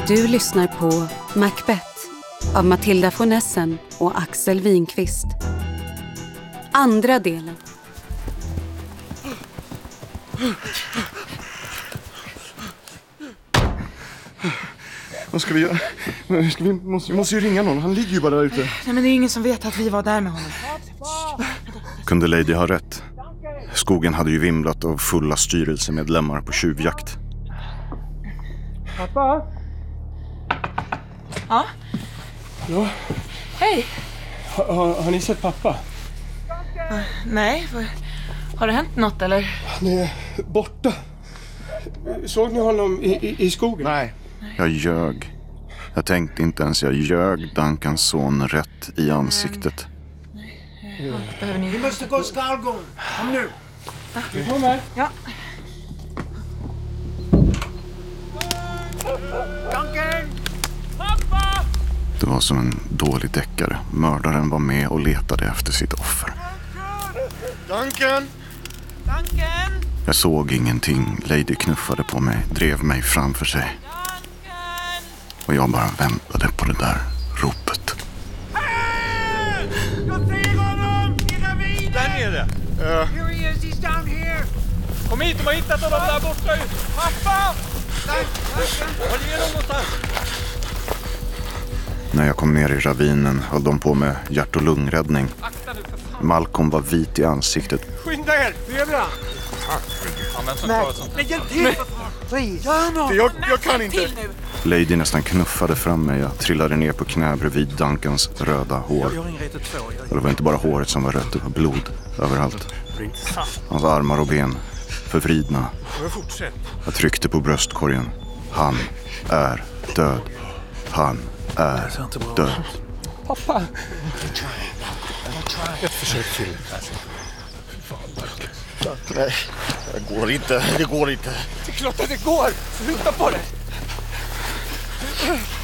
Du lyssnar på Macbeth av Matilda von Essen och Axel Winqvist. Andra delen. Vad ska vi göra? Vi måste ju ringa någon. Han ligger ju bara där ute. Nej, men det är ingen som vet att vi var där med honom. Kunde Lady ha rätt? Skogen hade ju vimlat av fulla styrelsemedlemmar på tjuvjakt. Pappa? Ja? Ja? Hej! Har ni sett pappa? Nej, har det hänt något eller? Han är borta. Såg ni honom i skogen? Nej. Jag ljög. Jag tänkte inte ens jag ljög Duncans son rätt i ansiktet. Behöver ni... Vi måste gå skallgång. Kom nu. Vi kommer. Ja. Duncan! Det var som en dålig deckare. Mördaren var med och letade efter sitt offer. Duncan! Duncan! Jag såg ingenting. Lady knuffade på mig, drev mig framför sig. Och jag bara väntade på det där ropet. Jag ser honom! I ravinen! Där nere! Here he is, he's down here! Kom hit, de har hittat honom där borta! Pappa! Duncan! Var är de någonstans? När jag kom ner i ravinen höll de på med hjärt- och lungräddning. Akta nu för fan! Malcolm var vit i ansiktet. Skynda er! Bredvid! Ja, men som tar sånt. Men hjälp till! Please! Gör något! Jag kan inte. Lady nästan knuffade fram mig. Jag trillade ner på knä bredvid Duncans röda hår. Jag ringer 112. Och det var inte bara håret som var rött, det var blod överallt. Hans armar och ben förvridna. Fortsätt. Jag tryckte på bröstkorgen. Han är död. Han är död. Pappa! Ett försök till. Nej, det går inte. Det går inte. Det är klart att det går! Sluta på det!